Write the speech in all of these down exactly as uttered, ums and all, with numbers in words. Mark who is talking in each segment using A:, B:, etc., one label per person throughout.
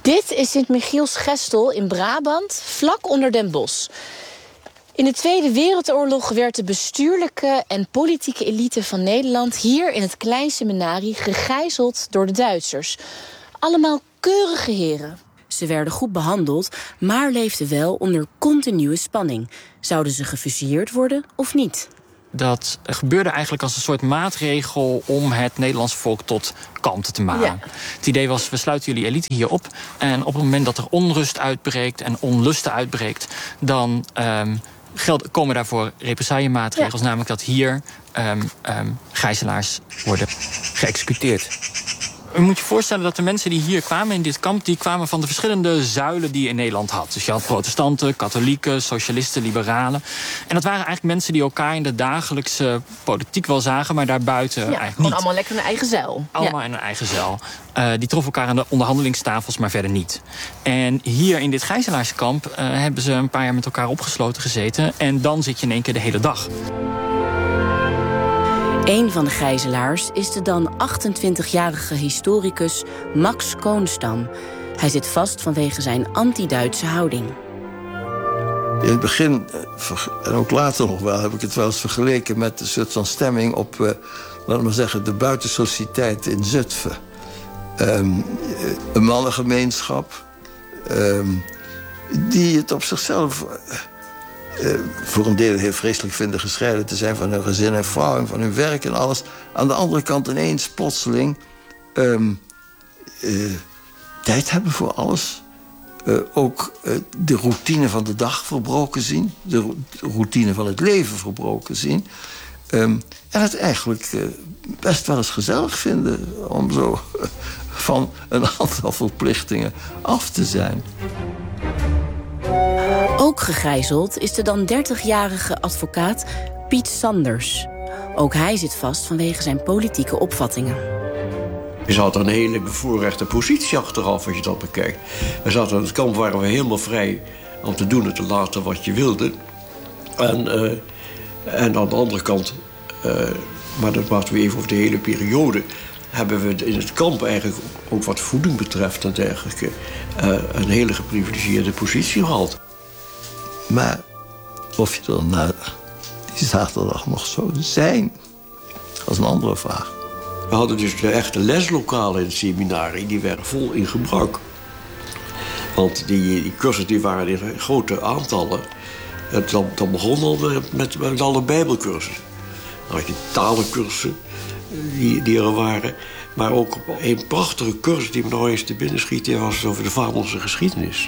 A: Dit is Sint-Michiels-Gestel in Brabant, vlak onder Den Bosch. In de Tweede Wereldoorlog werd de bestuurlijke en politieke elite van Nederland hier in het klein seminarie gegijzeld door de Duitsers. Allemaal keurige heren.
B: Ze werden goed behandeld, maar leefden wel onder continue spanning. Zouden ze gefusilleerd worden of niet?
C: Dat gebeurde eigenlijk als een soort maatregel om het Nederlandse volk tot kalmte te maken. Ja. Het idee was, we sluiten jullie elite hier op. En op het moment dat er onrust uitbreekt en onlusten uitbreekt, dan um, geld, komen daarvoor represaillemaatregels. Ja. Namelijk dat hier um, um, gijzelaars worden geëxecuteerd. U moet je voorstellen dat de mensen die hier kwamen in dit kamp, die kwamen van de verschillende zuilen die je in Nederland had. Dus je had protestanten, katholieken, socialisten, liberalen. En dat waren eigenlijk mensen die elkaar in de dagelijkse politiek wel zagen, maar daarbuiten ja, eigenlijk
A: gewoon
C: niet.
A: Allemaal lekker in hun eigen zuil.
C: Allemaal
A: ja.
C: in hun eigen zuil. Uh, die troffen elkaar aan de onderhandelingstafels, maar verder niet. En hier in dit gijzelaarskamp uh, hebben ze een paar jaar met elkaar opgesloten gezeten. En dan zit je in één keer de hele dag.
B: Een van de gijzelaars is de dan achtentwintigjarige historicus Max Koonstam. Hij zit vast vanwege zijn anti-Duitse houding.
D: In het begin, en ook later nog wel, heb ik het wel eens vergeleken met een soort van stemming op, uh, laten we maar zeggen, de buitensociëteit in Zutphen. Um, een mannengemeenschap um, die het op zichzelf Uh, voor een deel heel vreselijk vinden gescheiden te zijn van hun gezin en vrouw en van hun werk en alles. Aan de andere kant ineens plotseling um, uh, tijd hebben voor alles. Uh, ook uh, de routine van de dag verbroken zien. De routine van het leven verbroken zien. Um, en het eigenlijk uh, best wel eens gezellig vinden om zo uh, van een aantal verplichtingen af te zijn.
B: Ook gegijzeld is de dan dertigjarige advocaat Piet Sanders. Ook hij zit vast vanwege zijn politieke opvattingen.
E: Je zat een hele bevoorrechte positie achteraf als je dat bekijkt. We zaten in het kamp, waren we helemaal vrij om te doen en te laten wat je wilde. En, uh, en aan de andere kant, uh, maar dat praten we even over de hele periode, hebben we in het kamp eigenlijk ook wat voeding betreft en dergelijke uh, een hele geprivilegeerde positie gehad.
D: Maar of je er na die zaterdag nog zou zijn, dat is een andere vraag.
E: We hadden dus de echte leslokalen in het seminarie, die werden vol in gebruik. Want die, die cursussen die waren in grote aantallen. En dan, dan begon al met, met alle bijbelcursussen. Dan had je talencursussen die, die er waren. Maar ook een prachtige cursus die me nog eens te binnen schiet, die was over de Vaderlandse geschiedenis.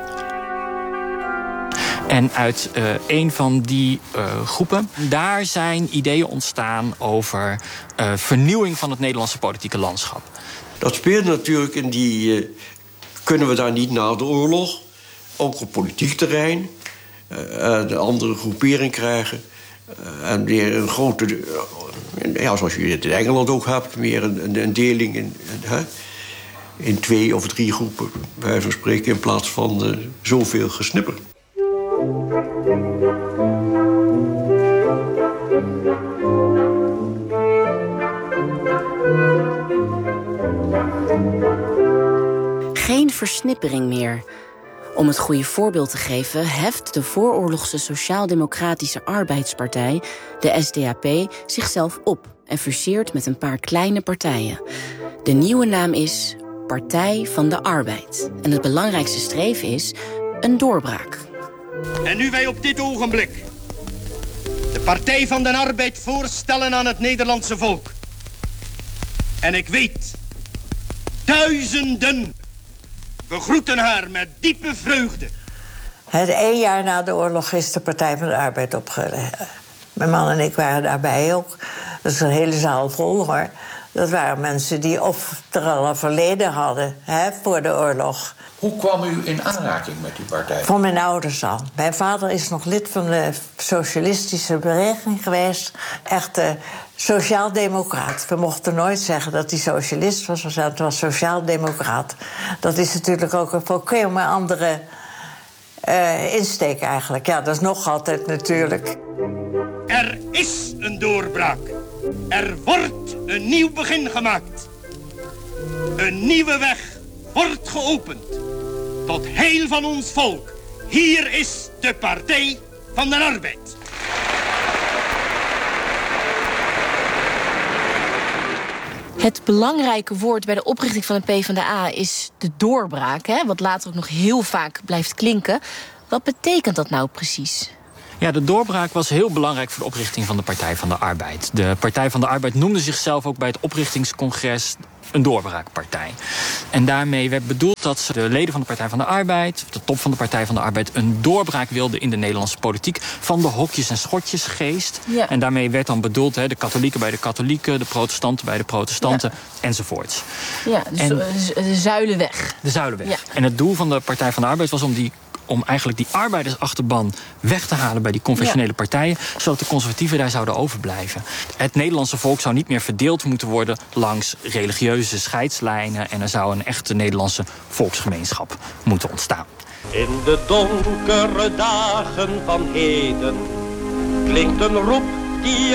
C: En uit uh, een van die uh, groepen, daar zijn ideeën ontstaan over uh, vernieuwing van het Nederlandse politieke landschap.
E: Dat speelde natuurlijk in die, uh, kunnen we daar niet na de oorlog, ook op politiek terrein, uh, de andere groepering krijgen. Uh, en weer een grote, uh, ja, zoals je het in Engeland ook hebt, meer een, een deling in, uh, in twee of drie groepen, bij wijze van spreken, in plaats van uh, zoveel gesnipper.
B: Geen versnippering meer. Om het goede voorbeeld te geven, heft de vooroorlogse Sociaal-Democratische Arbeidspartij, de S D A P, zichzelf op en fuseert met een paar kleine partijen. De nieuwe naam is Partij van de Arbeid. En het belangrijkste streven is een doorbraak.
F: En nu wij op dit ogenblik de Partij van de Arbeid voorstellen aan het Nederlandse volk. En ik weet, duizenden begroeten haar met diepe vreugde.
G: Het één jaar na de oorlog is de Partij van de Arbeid opgericht. Mijn man en ik waren daarbij ook. Dat is een hele zaal vol, hoor. Dat waren mensen die of er al een verleden hadden, hè, voor de oorlog.
H: Hoe kwam u in aanraking met die partij?
G: Van mijn ouders al. Mijn vader is nog lid van de socialistische beweging geweest. Echt uh, sociaal-democraat. We mochten nooit zeggen dat hij socialist was. Het was sociaal-democraat. Dat is natuurlijk ook een volkomen andere uh, insteek eigenlijk. Ja, dat is nog altijd natuurlijk.
F: Er is een doorbraak. Er wordt een nieuw begin gemaakt. Een nieuwe weg wordt geopend. Tot heil van ons volk. Hier is de Partij van de Arbeid.
A: Het belangrijke woord bij de oprichting van de PvdA is de doorbraak, hè, wat later ook nog heel vaak blijft klinken. Wat betekent dat nou precies?
C: Ja, de doorbraak was heel belangrijk voor de oprichting van de Partij van de Arbeid. De Partij van de Arbeid noemde zichzelf ook bij het oprichtingscongres een doorbraakpartij. En daarmee werd bedoeld dat ze de leden van de Partij van de Arbeid, de top van de Partij van de Arbeid, een doorbraak wilden in de Nederlandse politiek van de hokjes- en schotjesgeest.
A: Ja.
C: En daarmee werd dan bedoeld he, de katholieken bij de katholieken, de protestanten bij de protestanten, ja, enzovoorts.
A: Ja, dus
C: en,
A: de zuilenweg.
C: De zuilenweg.
A: Ja.
C: En het doel van de Partij van de Arbeid was om die om eigenlijk die arbeidersachterban weg te halen bij die conventionele ja. partijen, zodat de conservatieven daar zouden overblijven. Het Nederlandse volk zou niet meer verdeeld moeten worden langs religieuze scheidslijnen en er zou een echte Nederlandse volksgemeenschap moeten ontstaan.
I: In de donkere dagen van heden klinkt een roep die